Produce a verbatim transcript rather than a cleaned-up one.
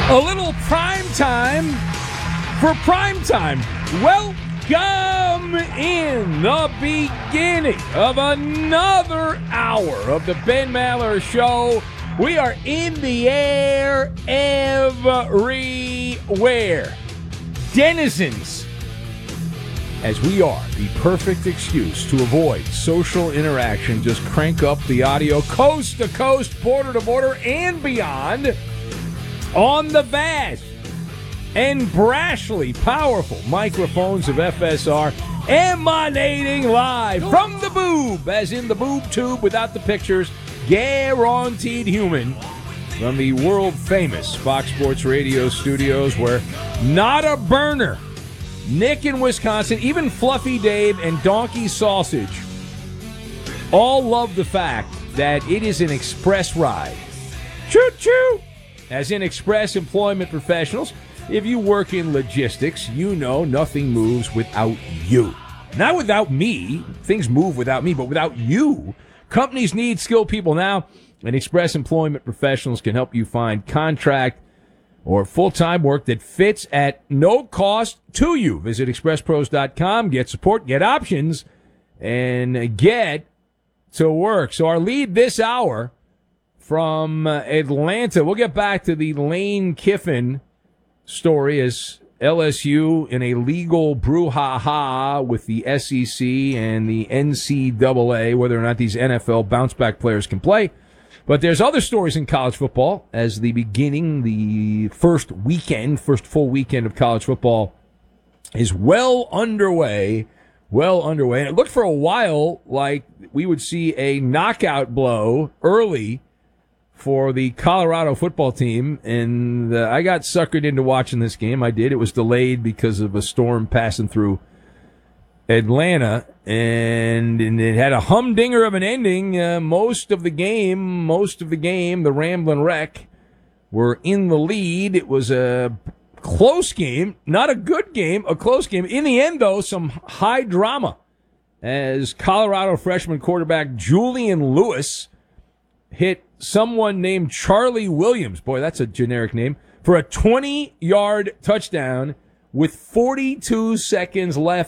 A little prime time for prime time. Welcome in the beginning of another hour of the Ben Maller Show. We are in the air everywhere. Denizens, as we are, the perfect excuse to avoid social interaction. Just crank up the audio coast to coast, border to border, and beyond on the vast and brashly powerful microphones of F S R, emanating live from the boob, as in the boob tube without the pictures, guaranteed human, from the world-famous Fox Sports Radio studios, where not a burner, Nick in Wisconsin, even Fluffy Dave and Donkey Sausage all love the fact that it is an express ride. Choo-choo! As in Express Employment Professionals. If you work in logistics, you know nothing moves without you. Not without me. Things move without me, but without you. Companies need skilled people now, and Express Employment Professionals can help you find contract or full-time work that fits at no cost to you. Visit express pros dot com, get support, get options, and get to work. So our lead this hour from Atlanta, we'll get back to the Lane Kiffin story as L S U in a legal brouhaha with the S E C and the N C double A, whether or not these N F L bounce-back players can play. But there's other stories in college football as the beginning, the first weekend, first full weekend of college football is well underway, well underway. And it looked for a while like we would see a knockout blow early for the Colorado football team, and uh, I got suckered into watching this game. I did. It was delayed because of a storm passing through Atlanta, and, and it had a humdinger of an ending. Uh, most of the game, most of the game, the Ramblin' Wreck were in the lead. It was a close game, not a good game, a close game. In the end, though, some high drama as Colorado freshman quarterback Julian Lewis hit someone named Charlie Williams, boy, that's a generic name, for a twenty-yard touchdown with forty-two seconds left